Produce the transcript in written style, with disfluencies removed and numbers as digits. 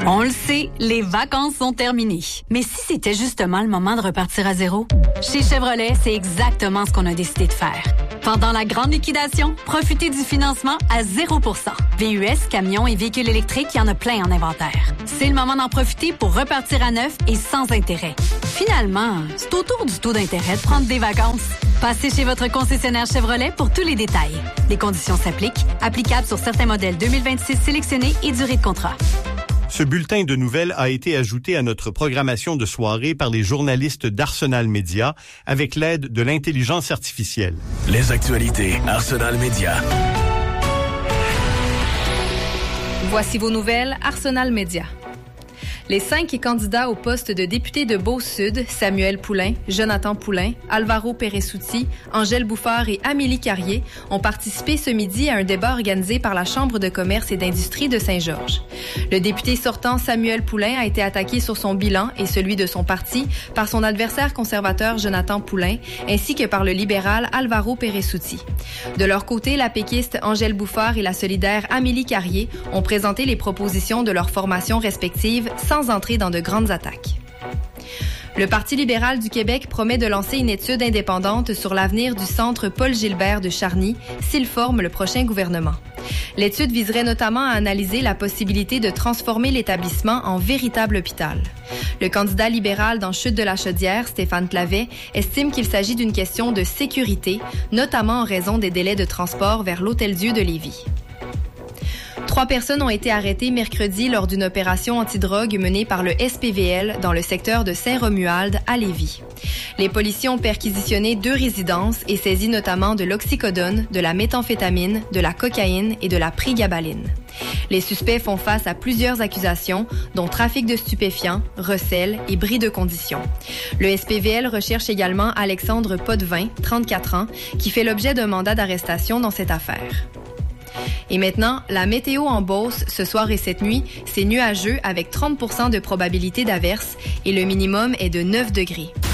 On le sait, les vacances sont terminées. Mais si c'était justement le moment de repartir à zéro? Chez Chevrolet, c'est exactement ce qu'on a décidé de faire. Pendant la grande liquidation, profitez du financement à 0%. VUS, camions et véhicules électriques, il y en a plein en inventaire. C'est le moment d'en profiter pour repartir à neuf et sans intérêt. Finalement, c'est autour du taux d'intérêt de prendre des vacances. Passez chez votre concessionnaire Chevrolet pour tous les détails. Les conditions s'appliquent. Applicables sur certains modèles 2026 sélectionnés et durée de contrat. Ce bulletin de nouvelles a été ajouté à notre programmation de soirée par les journalistes d'Arsenal Média avec l'aide de l'intelligence artificielle. Les actualités Arsenal Média. Voici vos nouvelles Arsenal Média. Les 5 candidats au poste de député de Beauce-Sud, Samuel Poulain, Jonathan Poulain, Alvaro Peressuti, Angèle Bouffard et Amélie Carrier, ont participé ce midi à un débat organisé par la Chambre de commerce et d'industrie de Saint-Georges. Le député sortant Samuel Poulain a été attaqué sur son bilan et celui de son parti par son adversaire conservateur Jonathan Poulain, ainsi que par le libéral Alvaro Peressuti. De leur côté, la péquiste Angèle Bouffard et la solidaire Amélie Carrier ont présenté les propositions de leurs formations respectives sans entrer dans de grandes attaques. Le Parti libéral du Québec promet de lancer une étude indépendante sur l'avenir du centre Paul Gilbert de Charny s'il forme le prochain gouvernement. L'étude viserait notamment à analyser la possibilité de transformer l'établissement en véritable hôpital. Le candidat libéral dans Chute-de-la-Chaudière, Stéphane Clavet, estime qu'il s'agit d'une question de sécurité, notamment en raison des délais de transport vers l'Hôtel-Dieu de Lévis. 3 personnes ont été arrêtées mercredi lors d'une opération antidrogue menée par le SPVL dans le secteur de Saint-Romuald à Lévis. Les policiers ont perquisitionné 2 résidences et saisi notamment de l'oxycodone, de la méthamphétamine, de la cocaïne et de la prégabaline. Les suspects font face à plusieurs accusations, dont trafic de stupéfiants, recel et bris de condition. Le SPVL recherche également Alexandre Potvin, 34 ans, qui fait l'objet d'un mandat d'arrestation dans cette affaire. Et maintenant, la météo en Beauce, ce soir et cette nuit, c'est nuageux avec 30% de probabilité d'averse et le minimum est de 9 degrés.